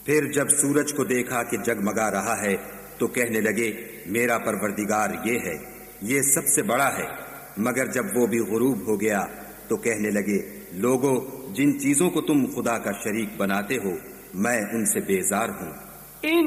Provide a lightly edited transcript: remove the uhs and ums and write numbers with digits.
फिर जब सूरज को देखा कि जगमगा रहा है तो कहने लगे, मेरा परवरदिगार ये है, ये सबसे बड़ा है। मगर जब वो भी गुरूब हो गया तो कहने लगे, लोगों, जिन चीजों को तुम खुदा का शरीक बनाते हो मैं उनसे बेजार हूं।